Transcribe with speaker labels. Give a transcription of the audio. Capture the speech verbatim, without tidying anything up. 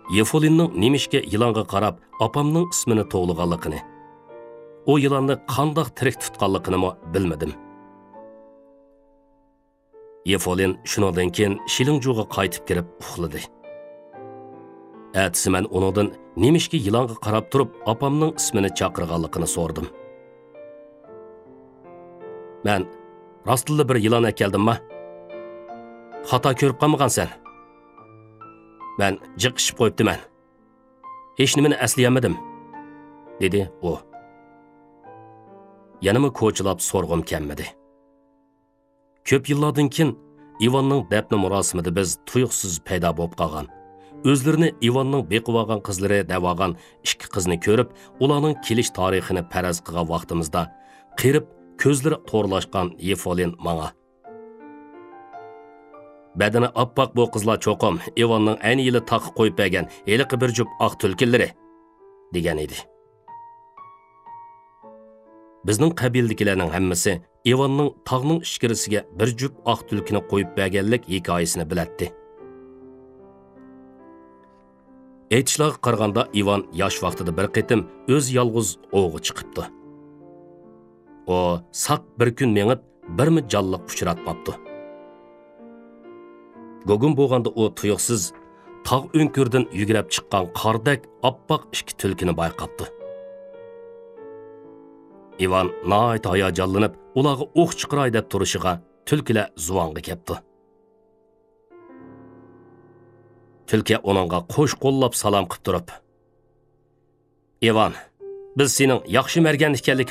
Speaker 1: Yefolinning nemishga yilonga qarab, opamning ismini to'g'liganligini, o yilonni qandoq tirik tutganligini bilmadim. Yefolin shundan keyin Shilingjuga qaytib kirib uxladi. Ertasi men uningdan nemishga yilonga qarab turib, opamning ismini chaqirganligini so'rdim. Men rostilla bir yilon ekeldimmi? Xato ko'rib qolmagansan. Men jiqishib qo'yibdiman. Hech nimani aslayolmadim, dedi u. Yanımı ko'chilab so'rg'im kelmadi. Ko'p yillardan keyin Ivanning dafni murosimida biz tuyuqsiz paydo bo'lib qolgan. O'zlarini Ivanning beqib olgan qizlari deb olgan ikki qizni ko'rib, ularning kelish tarixini faraz qilgan vaqtimizda qirib ko'zlari to'rlashgan Yefolin menga: "Badani oppoq bu qizlar cho'qim, Ivanning ayni yili taqib qo'yib bergan eliqi bir jup oq tulkilari" degan edi. Bizning qabildagilarning hammasi Ivanning tog'ning ichkarisiga bir jup oq tulkini qo'yib berganlik hikoyasini bilatdi. Aytishlarga qaraganda Ivan yosh vaqtida bir qitim o'z yolg'iz o'g'i chiqibdi. O saq bir kun mengib birmi jonliq uchratmabdi. Go'gun bo'lganda o tuyuqsiz tog' o'nkirdan yugurib chiqqan qordek oppoq ikki tulkini bayqabdi. Ivan nayt hayajonlanib, ularga o'q chiqiray deb turishiga tulkilar zuvonga kepti. Tulki onunga qo'sh qo'llab salom qilib turib: "Ivan, biz sening yaxshi mergan ekanligingni